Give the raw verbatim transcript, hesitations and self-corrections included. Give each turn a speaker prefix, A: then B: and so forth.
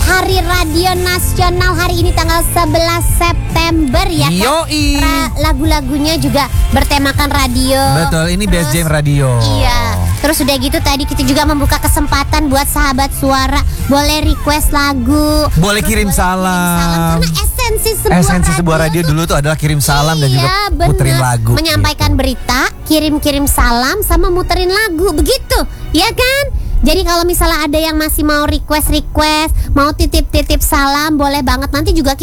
A: Hari Radio Nasional hari ini tanggal sebelas September ya kan.
B: Yoi.
A: Ra- lagu-lagunya juga bertemakan radio.
B: Betul, ini
A: Terus-
B: Best Jam Radio.
A: Iya. Terus udah gitu tadi kita juga membuka kesempatan buat sahabat suara boleh request lagu,
B: Boleh
A: terus
B: kirim
A: boleh
B: salam.
A: Karena esensi sebuah
B: Esensi
A: radio,
B: sebuah radio dulu tuh adalah kirim salam dan juga
A: iya, bener.
B: muterin lagu.
A: Menyampaikan berita, kirim-kirim salam sama muterin lagu, begitu, ya kan? Jadi kalau misalnya ada yang masih mau request-request, mau titip-titip salam, boleh banget nanti juga